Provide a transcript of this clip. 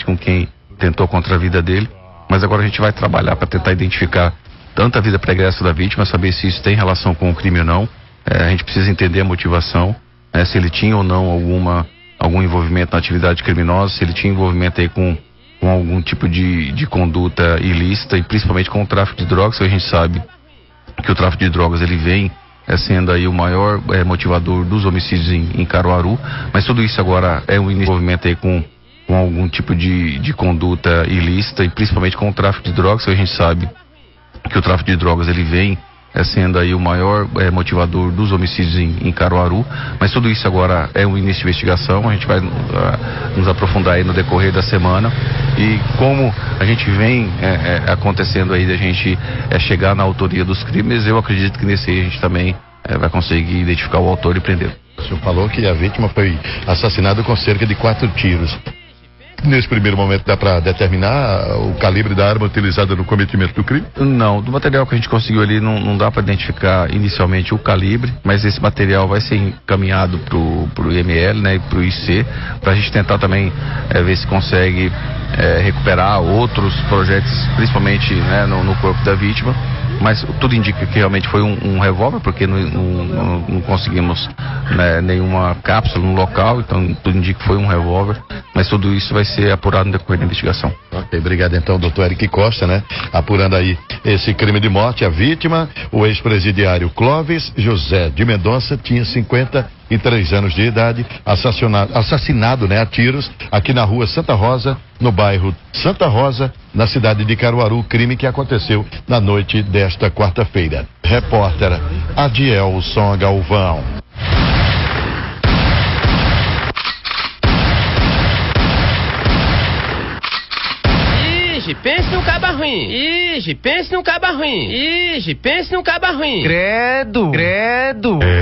principalmente com quem tentou contra a vida dele. Mas agora a gente vai trabalhar para tentar identificar tanto a vida pregressa da vítima, saber se isso tem relação com o crime ou não. A gente precisa entender a motivação, se ele tinha ou não algum envolvimento na atividade criminosa, se ele tinha envolvimento aí com algum tipo de conduta ilícita e principalmente com o tráfico de drogas, que a gente sabe que o tráfico de drogas ele vem sendo aí o maior motivador dos homicídios em Caruaru, mas tudo isso agora é um envolvimento aí com algum tipo de conduta ilícita e principalmente com o tráfico de drogas, que a gente sabe que o tráfico de drogas ele vem sendo aí o maior motivador dos homicídios em Caruaru, mas tudo isso agora é um início de investigação. A gente vai nos aprofundar aí no decorrer da semana e como a gente vem acontecendo aí da gente chegar na autoria dos crimes, eu acredito que nesse aí a gente também vai conseguir identificar o autor e prender. O senhor falou que a vítima foi assassinada com cerca de 4 tiros. Nesse primeiro momento dá para determinar o calibre da arma utilizada no cometimento do crime? Não, do material que a gente conseguiu ali não dá para identificar inicialmente o calibre, mas esse material vai ser encaminhado pro IML, né, e pro IC, para a gente tentar também ver se consegue recuperar outros projéteis, principalmente, né, no corpo da vítima. Mas tudo indica que realmente foi um revólver, porque não conseguimos, né, nenhuma cápsula no local, então tudo indica que foi um revólver, mas tudo isso vai ser apurado no decorrer da investigação. Ok, obrigado então, doutor Eric Costa, né? Apurando aí esse crime de morte. A vítima, o ex-presidiário Clóvis José de Mendonça, tinha 53 anos de idade, assassinado, né, a tiros, aqui na rua Santa Rosa, no bairro Santa Rosa, na cidade de Caruaru, crime que aconteceu na noite desta quarta-feira. Repórter Adielson Galvão. Pense num caba ruim. Pense num caba ruim. Pense num caba ruim. Credo.